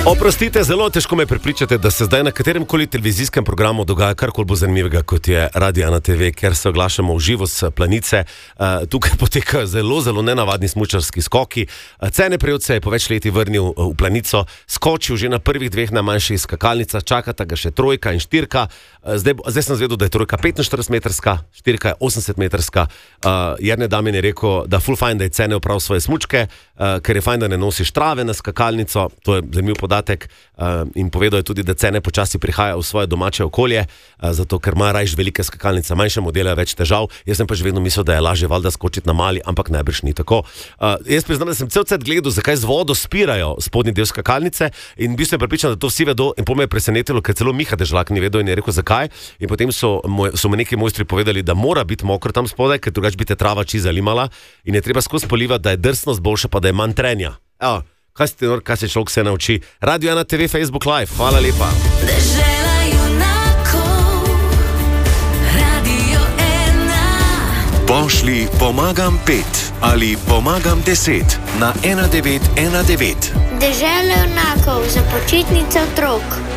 Oprostite, zelo težko me prepričate, da se zdaj na katerem koli televizijskem programu dogaja karkoli bo zanimivega, kot je Radio 1 TV, ker se oglašamo v živo s planice. Tukaj potekajo zelo nenavadni smučarski skoki. Cene Prevc se je po več letih vrnil v planico, skočil že na prvih dveh najmanjših skakalnicah, čakata ga še trojka in štirka. Zdaj sem zvedel, da je trojka 45-metrska, štirka je 80-metrska. Jernej Damjan je rekel, da ful fajn, da je Cene opravil svoje smučke, ker je fajn, da ne nosiš trave na skakalnico. To je zanimiv podatek. In povedal je tudi, da Cene počasi prihaja v svoje domače okolje, zato ker ima rajš velike skakalnice, manjše modele, več težav. Jaz sem pač vedno mislil, da je lažje valjda skočiti na mali, ampak najbrž ni tako. Jaz priznam, da sem cel cel gledal, zakaj z vodo spirajo spodnji del skakalnice, in bil sem prepričan, da to vsi vedo, in me je presenetilo, ker celo Miha Dežlak ni vedel in je rekel, zakaj. In potem so mi neki mojstri povedali, da mora biti mokro tam spodaj, ker drugače bi te trava čisto zalimala in je treba skozi polivati, da je drsnost boljša, pa da je manj trenja. Kaj se človek se nauči? Radio 1 TV, Facebook Live, hvala lepa. Dežela junakov, Radio 1. Pošli pomagam 5 ali pomagam 10 na 1919. Dežela junakov za počitnice otrok.